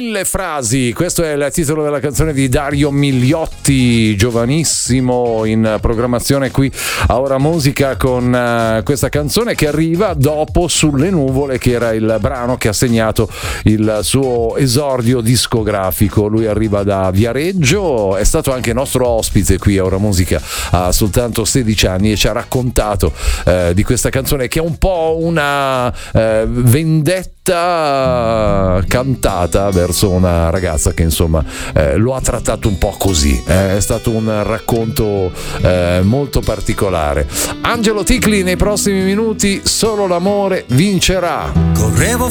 Mille frasi, questo è il titolo della canzone di Dario Migliotti, giovanissimo in programmazione qui a Ora Musica, con questa canzone che arriva dopo Sulle Nuvole, che era il brano che ha segnato il suo esordio discografico. Lui arriva da Viareggio, è stato anche nostro ospite qui a Ora Musica a soltanto 16 anni e ci ha raccontato di questa canzone che è un po' una vendetta cantata verso una ragazza che insomma lo ha trattato un po' così. È stato un racconto molto particolare. Angelo Ticli nei prossimi minuti, Solo l'amore vincerà. Correvo